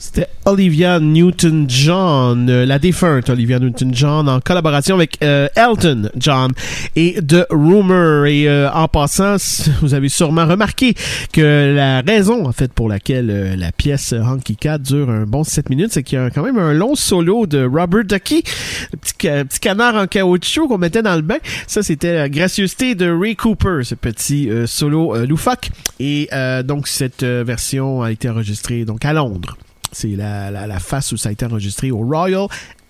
C'était Olivia Newton-John, la défunte Olivia Newton-John, en collaboration avec Elton John et The Rumor. Et en passant, vous avez sûrement remarqué que la raison, en fait, pour laquelle la pièce Honky Cat dure un bon 7 minutes, c'est qu'il y a quand même un long solo de Robert Ducky, le petit canard en caoutchouc qu'on mettait dans le bain. Ça, c'était la gracieuseté de Ray Cooper, ce petit solo loufoque. Et donc, cette version a été enregistrée donc à Londres. C'est la face où ça a été enregistré au Royal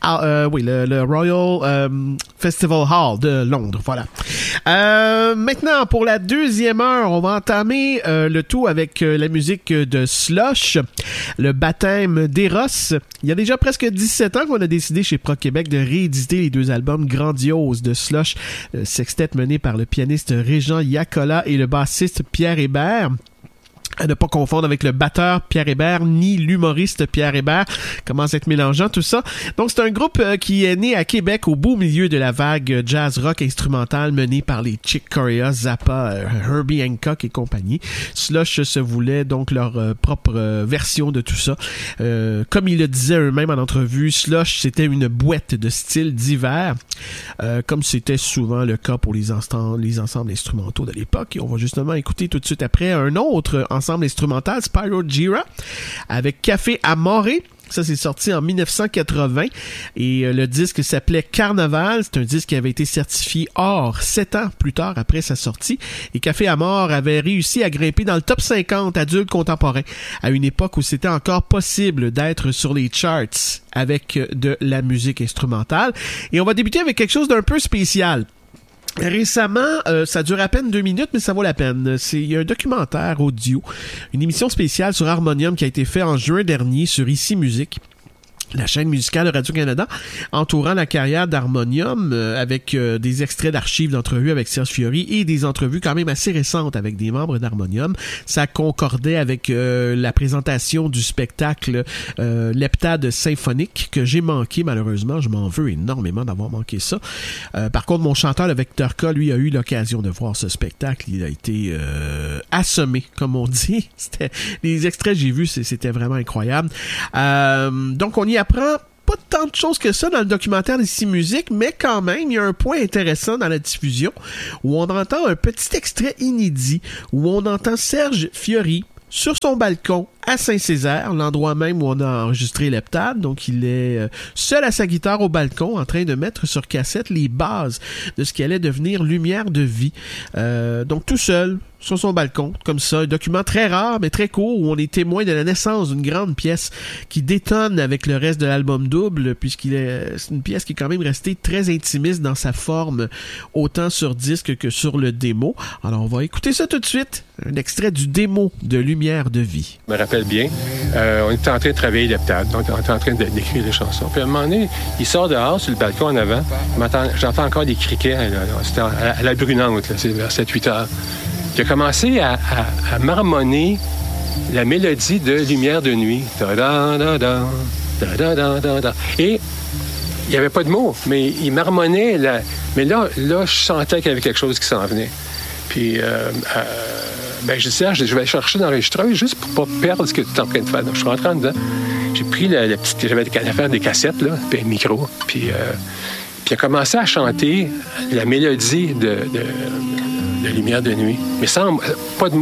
le Royal Festival Hall de Londres. Voilà. Maintenant, pour la deuxième heure, on va entamer le tout avec la musique de Slush, le baptême d'Eros. Il y a déjà presque 17 ans qu'on a décidé chez Pro Québec de rééditer les deux albums grandioses de Slush, le sextet mené par le pianiste Régent Iacola et le bassiste Pierre Hébert. À ne pas confondre avec le batteur Pierre Hébert ni l'humoriste Pierre Hébert. Commence à être mélangeant tout ça. Donc c'est un groupe qui est né à Québec au beau milieu de la vague jazz rock instrumental menée par les Chick Corea, Zappa, Herbie Hancock et compagnie. Slush se voulait donc leur propre version de tout ça. Comme ils le disaient eux-mêmes en entrevue, Slush c'était une boîte de styles divers, comme c'était souvent le cas pour les ensembles instrumentaux de l'époque. Et on va justement écouter tout de suite après un autre ensemble instrumental, Spyro Gyra, avec Café Amore. Ça, c'est sorti en 1980 et le disque s'appelait Carnaval. C'est un disque qui avait été certifié or 7 ans plus tard après sa sortie. Et Café Amore avait réussi à grimper dans le top 50 adultes contemporains à une époque où c'était encore possible d'être sur les charts avec de la musique instrumentale. Et on va débuter avec quelque chose d'un peu spécial. Récemment, ça dure à peine 2 minutes, mais ça vaut la peine. Il y a un documentaire audio, une émission spéciale sur Harmonium qui a été fait en juin dernier sur Ici Musique, la chaîne musicale de Radio-Canada, entourant la carrière d'Harmonium avec des extraits d'archives d'entrevues avec Serge Fiori et des entrevues quand même assez récentes avec des membres d'Harmonium. Ça concordait avec la présentation du spectacle L'Heptade symphonique que j'ai manqué malheureusement. Je m'en veux énormément d'avoir manqué ça. Par contre, mon chanteur, le Vecteur K, lui, a eu l'occasion de voir ce spectacle. Il a été assommé, comme on dit. Les extraits que j'ai vus, c'était vraiment incroyable. Donc, on y apprend pas tant de choses que ça dans le documentaire d'Ici Musique, mais quand même, il y a un point intéressant dans la diffusion où on entend un petit extrait inédit, où on entend Serge Fiori sur son balcon à Saint-Césaire, l'endroit même où on a enregistré l'heptade. Donc, il est seul à sa guitare au balcon en train de mettre sur cassette les bases de ce qui allait devenir Lumière de vie. Donc, tout seul, sur son balcon, comme ça. Un document très rare, mais très court, où on est témoin de la naissance d'une grande pièce qui détonne avec le reste de l'album double, c'est une pièce qui est quand même restée très intimiste dans sa forme, autant sur disque que sur le démo. Alors, on va écouter ça tout de suite. Un extrait du démo de Lumière de vie. Je me rappelle bien, on était en train de travailler l'heptade, donc on était en train d'écrire des chansons. Puis à un moment donné, il sort dehors sur le balcon en avant. J'entends encore des criquets, c'était à la brunante, là, c'est vers 7-8 heures. Il a commencé à marmonner la mélodie de Lumière de nuit. Et il n'y avait pas de mots, mais il marmonnait. Mais là, je sentais qu'il y avait quelque chose qui s'en venait. Puis, je disais, je vais chercher l'enregistreuse juste pour pas perdre ce que tu es en train de faire. Donc, je suis rentré en dedans. J'ai pris la petite... J'avais l'affaire des cassettes, là, puis un micro. Puis il a commencé à chanter la mélodie de Lumière de nuit, mais sans pas de mots.